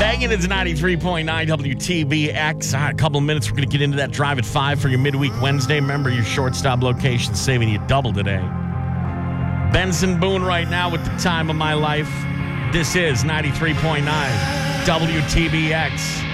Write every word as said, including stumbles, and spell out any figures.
Banging is ninety-three point nine W T B X. All right, a couple of minutes. We're going to get into that drive at five for your midweek Wednesday. Remember, your shortstop location saving you double today. Benson Boone right now with the time of my life. This is ninety-three point nine W T B X.